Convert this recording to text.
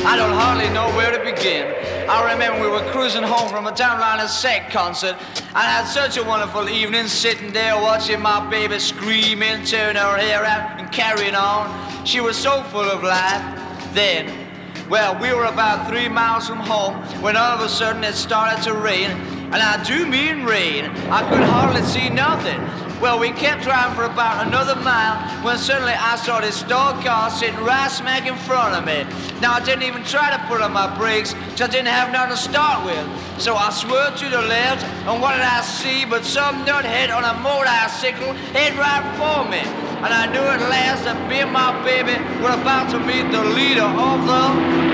I don't hardly know where to begin. I remember we were cruising home from a Downliner Sect concert. I had such a wonderful evening sitting there watching my baby screaming, tearing her hair out and carrying on. She was so full of life. Then, well, we were about 3 miles from home when all of a sudden it started to rain. And I do mean rain. I could hardly see nothing. Well, we kept driving for about another mile when suddenly I saw this stalled car sitting right smack in front of me. Now, I didn't even try to put on my brakes because I didn't have nothing to start with. So I swerved to the left, and what did I see but some nuthead on a motorcycle heading right for me. And I knew at last that me and my baby were about to meet the leader of the